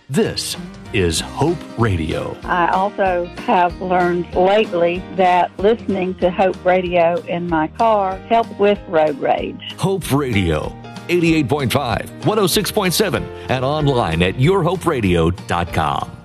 This is Hope Radio. I also have learned lately that listening to Hope Radio in my car helps with road rage. Hope Radio, 88.5, 106.7, and online at yourhoperadio.com.